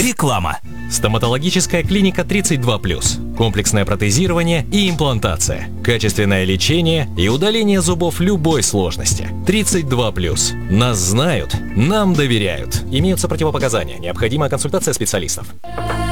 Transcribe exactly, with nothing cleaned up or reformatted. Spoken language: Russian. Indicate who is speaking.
Speaker 1: Реклама.
Speaker 2: Стоматологическая клиника тридцать два плюс. Комплексное протезирование и имплантация. Качественное лечение и удаление зубов любой сложности. тридцать два плюс. Нас знают, нам доверяют. Имеются противопоказания. Необходима консультация специалистов.